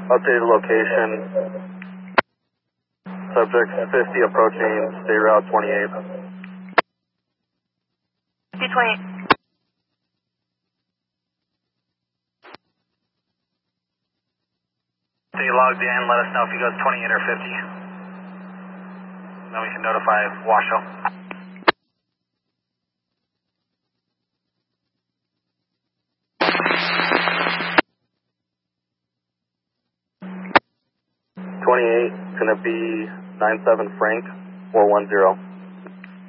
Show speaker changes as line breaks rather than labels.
Updated location. Subject 50 approaching State Route 28.
228.
Stay logged in, let us know if he goes 28 or 50. Then we can notify Washoe.
Gonna be 97 Frank 410.